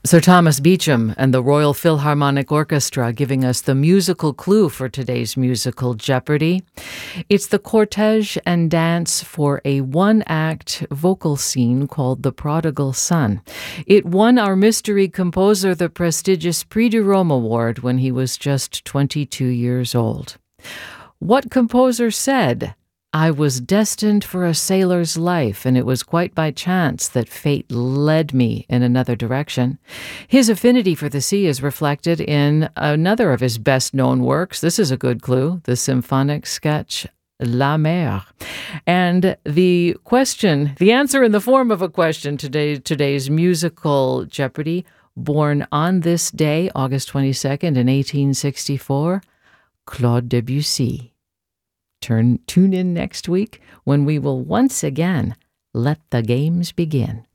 Sir Thomas Beecham and the Royal Philharmonic Orchestra giving us the musical clue for today's musical Jeopardy. It's the cortege and dance for a one-act vocal scene called The Prodigal Son. It won our mystery composer the prestigious Prix de Rome Award when he was just 22 years old. What composer said, "I was destined for a sailor's life, and it was quite by chance that fate led me in another direction"? His affinity for the sea is reflected in another of his best-known works. This is a good clue, the symphonic sketch La Mer. And the answer in the form of a question, today's musical Jeopardy, born on this day, August 22nd in 1864, Claude Debussy. Tune in next week when we will once again let the games begin.